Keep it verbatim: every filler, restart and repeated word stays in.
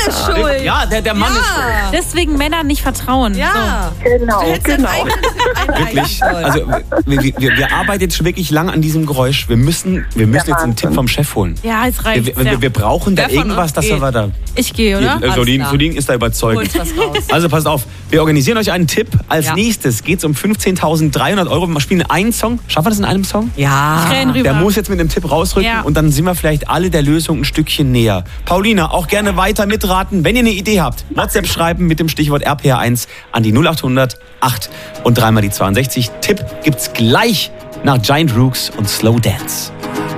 ist schuld. Ja, der, der Mann Ja. ist schuld. Deswegen Männern nicht vertrauen. Ja. Genau, Du hättest genau. dein eigenes Wirklich. Also wir, wir, wir arbeiten jetzt schon wirklich lang an diesem Geräusch. Wir müssen, wir müssen jetzt einen Tipp vom Chef holen. So. Ja, es reicht. Wir, wir, wir brauchen da Wer von irgendwas, uns dass geht? wir da... Ich gehe, oder? Äh, Solin, klar. Solin ist da überzeugt. Holst was raus. Also passt auf, wir organisieren euch einen Tipp. Als Ja. nächstes geht es um fünfzehntausenddreihundert Euro. Wir spielen einen Song. Schaffen wir das in einem Song? Ja. Tränen rüber. Der muss jetzt mit dem Tipp rausrücken Ja. und dann sind wir vielleicht alle der Lösung ein Stückchen näher. Paulina, auch gerne weiter mitraten. Wenn ihr eine Idee habt, WhatsApp schreiben mit dem Stichwort R P R eins an die null acht hundert acht und dreimal die zweiundsechzig. Tipp gibt's gleich nach Giant Rooks und Slow Dance.